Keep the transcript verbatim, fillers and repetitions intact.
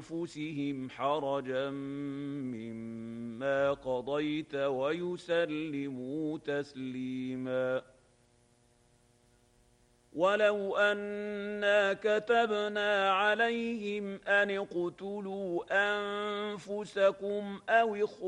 أنفسهم حرجا مما قضيت ويسلموا تسليما. ولو أنا كتبنا عليهم أن اقتلوا أنفسكم أو